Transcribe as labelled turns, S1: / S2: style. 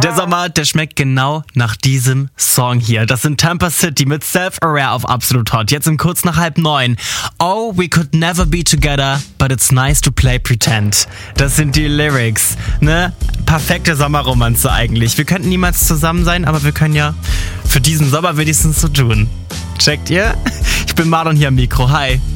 S1: Der Sommer, der schmeckt genau nach diesem Song hier. Das sind Tampa City mit Self-Aware auf Absolut Hot. Jetzt um kurz nach 8:30. Oh, we could never be together, but it's nice to play pretend. Das sind die Lyrics, ne? Perfekte Sommerromanze eigentlich. Wir könnten niemals zusammen sein, aber wir können ja für diesen Sommer wenigstens so tun. Checkt ihr? Ich bin Marlon hier am Mikro. Hi.